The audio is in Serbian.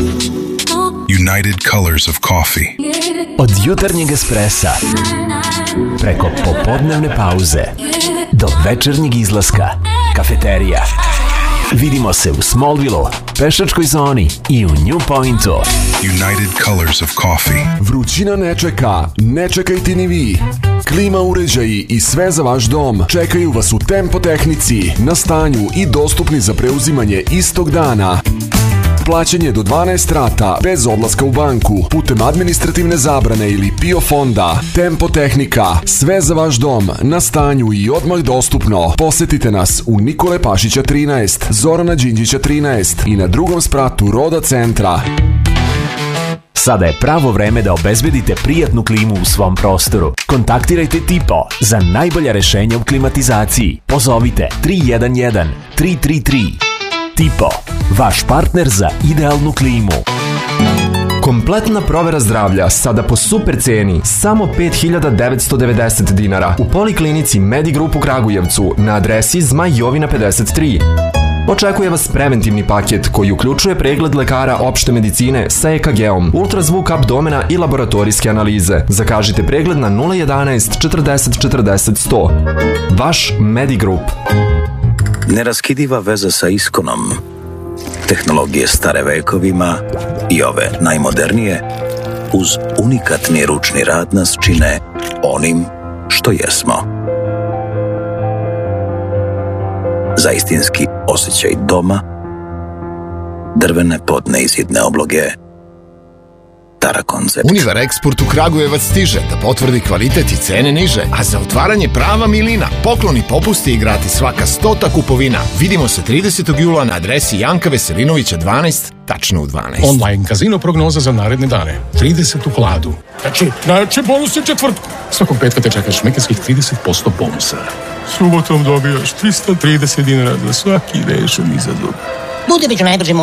United Colors of Coffee. Od jutarnjeg espressa preko popodnevne pauze do večernjeg izlaska, kafeterija. Vidimo se u Smallville, pešačkoj zoni i u New Pointu. United Colors of Coffee. Vrućina ne čeka, ne čekajte ni vi. Klima uređaji i sve za vaš dom čekaju vas u Tempo tehnici, na stanju i dostupni za preuzimanje istog dana. Plaćanje do 12 rata, bez odlaska u banku, putem administrativne zabrane ili PIO fonda. Tempo tehnika, sve za vaš dom, na stanju i odmah dostupno. Posetite nas u Nikole Pašića 13, Zorana Đinđića 13 i na drugom spratu Roda centra. Sada je pravo vreme da obezbedite prijatnu klimu u svom prostoru. Kontaktirajte Tipo za najbolja rešenja u klimatizaciji. Pozovite 311 333. Tipo, vaš partner za idealnu klimu. Kompletna provera zdravlja sada po super ceni, samo 5.990 dinara u Poliklinici Medigroup u Kragujevcu na adresi Zmaj Jovina 53. Očekuje vas preventivni paket koji uključuje pregled lekara opšte medicine sa EKG-om, ultrazvuk abdomena i laboratorijske analize. Zakažite pregled na 011 40 40 100. Vaš Medigroup. Neraskidiva veza sa Iskonom. Tehnologije stare vekovima i ove najmodernije uz unikatni ručni rad nas čine onim što jesmo. Za istinski osjećaj doma, drvene podne izidne obloge, Tara koncept. Univar Eksport u Kragujevac stiže da potvrdi kvalitet i cene niže, a za otvaranje prava milina, pokloni, popusti i gratis svaka 100 kupovina. Vidimo se 30. jula na adresi Janka Veselinovića 12, tačno u 12. Online kazino prognoza za naredne dane. 30 u hladu. Znači bonus je četvrtku. Svakog petka te čekaš šmekerskih 30% bonusa. Subotom dobijaš 330 dinara za svaki rešen izazov. Bude među najbržim